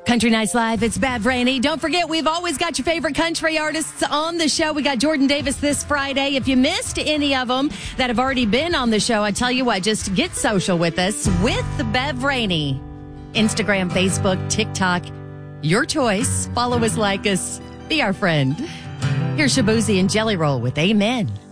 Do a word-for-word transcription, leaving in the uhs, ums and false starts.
Country Nights Live, it's Bev Rainey. Don't forget, we've always got your favorite country artists on the show. We got Jordan Davis this Friday. If you missed any of them that have already been on the show, I tell you what, just get social with us with Bev Rainey. Instagram, Facebook, TikTok, your choice. Follow us, like us, be our friend. Here's Shabuzi and Jelly Roll with Amen.